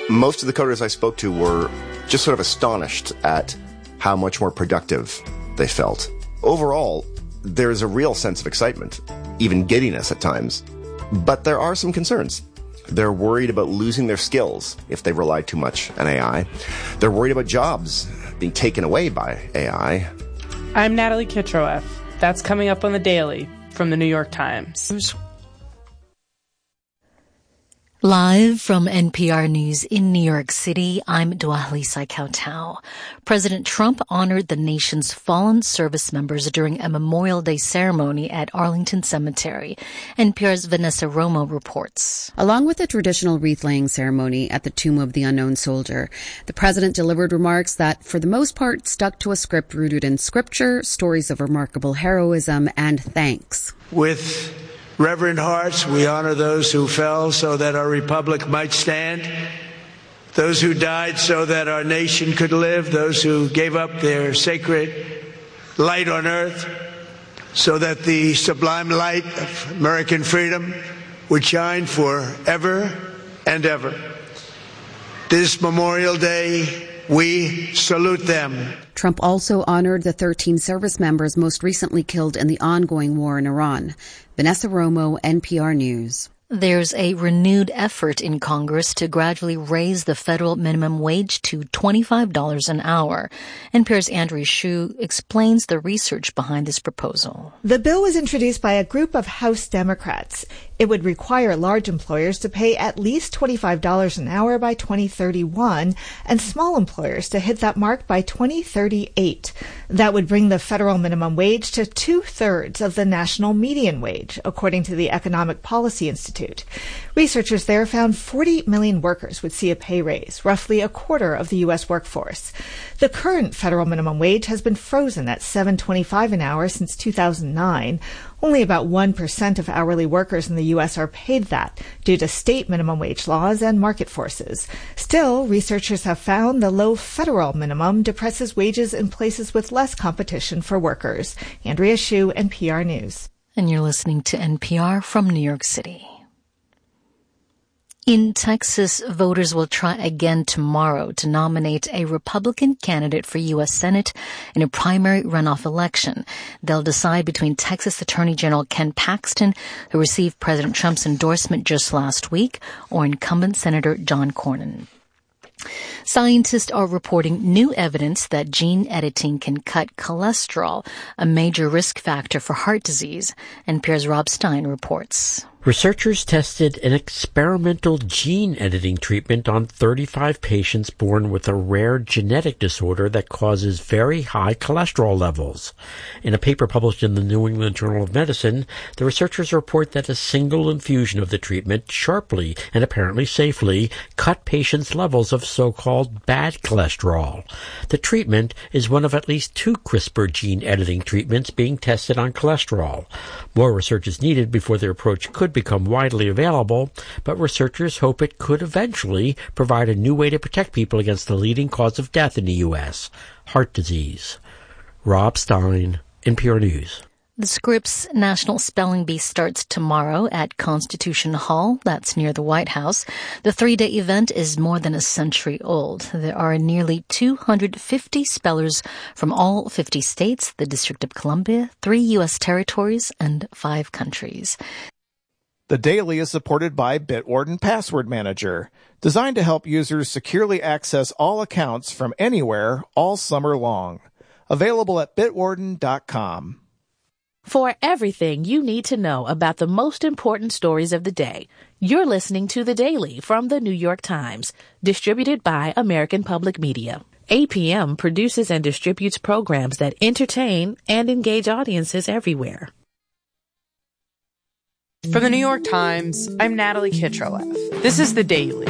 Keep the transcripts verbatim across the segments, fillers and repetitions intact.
Most of the coders I spoke to were just sort of astonished at how much more productive they felt. Overall, there's a real sense of excitement, even giddiness at times. But there are some concerns. They're worried about losing their skills if they rely too much on A I. They're worried about jobs being taken away by A I. I'm Natalie Kitroeff. That's coming up on The Daily from The New York Times. Live from N P R News in New York City, I'm Dwalisa Kautau. President Trump honored the nation's fallen service members during a Memorial Day ceremony at Arlington Cemetery. N P R's Vanessa Romo reports. Along with a traditional wreath-laying ceremony at the Tomb of the Unknown Soldier, the president delivered remarks that, for the most part, stuck to a script rooted in scripture, stories of remarkable heroism, and thanks. With reverent hearts, we honor those who fell so that our republic might stand, those who died so that our nation could live, those who gave up their sacred light on earth so that the sublime light of American freedom would shine forever and ever. This Memorial Day, we salute them. Trump also honored the thirteen service members most recently killed in the ongoing war in Iran. Vanessa Romo, N P R News. There's a renewed effort in Congress to gradually raise the federal minimum wage to twenty-five dollars an hour. N P R's Andrea Hsu explains the research behind this proposal. The bill was introduced by a group of House Democrats. It would require large employers to pay at least twenty-five dollars an hour by twenty thirty-one and small employers to hit that mark by twenty thirty-eight. That would bring the federal minimum wage to two-thirds of the national median wage, according to the Economic Policy Institute. Researchers there found forty million workers would see a pay raise, roughly a quarter of the U S workforce. The current federal minimum wage has been frozen at seven dollars and twenty-five cents an hour since two thousand nine. Only about one percent of hourly workers in the U S are paid that due to state minimum wage laws and market forces. Still, researchers have found the low federal minimum depresses wages in places with less competition for workers. Andrea Hsu, N P R News. And you're listening to N P R from New York City. In Texas, voters will try again tomorrow to nominate a Republican candidate for U S Senate in a primary runoff election. They'll decide between Texas Attorney General Ken Paxton, who received President Trump's endorsement just last week, or incumbent Senator John Cornyn. Scientists are reporting new evidence that gene editing can cut cholesterol, a major risk factor for heart disease. N P R's Rob Stein reports. Researchers tested an experimental gene editing treatment on thirty-five patients born with a rare genetic disorder that causes very high cholesterol levels. In a paper published in the New England Journal of Medicine, the researchers report that a single infusion of the treatment sharply and apparently safely cut patients' levels of so-called bad cholesterol. The treatment is one of at least two CRISPR gene editing treatments being tested on cholesterol. More research is needed before their approach could become widely available, but researchers hope it could eventually provide a new way to protect people against the leading cause of death in the U S, heart disease. Rob Stein, N P R News. The Scripps National Spelling Bee starts tomorrow at Constitution Hall. That's near the White House. The three-day event is more than a century old. There are nearly two hundred fifty spellers from all fifty states, the District of Columbia, three U S territories, and five countries. The Daily is supported by Bitwarden Password Manager, designed to help users securely access all accounts from anywhere all summer long. Available at bitwarden dot com. For everything you need to know about the most important stories of the day, you're listening to The Daily from The New York Times, distributed by American Public Media. A P M produces and distributes programs that entertain and engage audiences everywhere. From The New York Times, I'm Natalie Kitroeff. This is The Daily.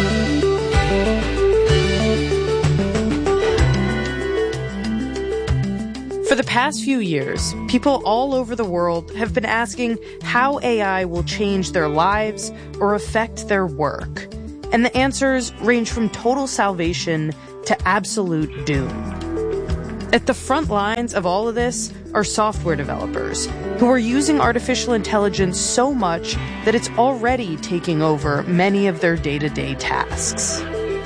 For the past few years, people all over the world have been asking how A I will change their lives or affect their work. And the answers range from total salvation to absolute doom. At the front lines of all of this are software developers who are using artificial intelligence so much that it's already taking over many of their day-to-day tasks.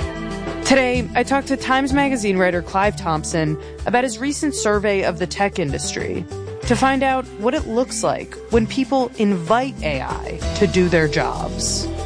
Today, I talked to Times Magazine writer Clive Thompson about his recent survey of the tech industry to find out what it looks like when people invite A I to do their jobs.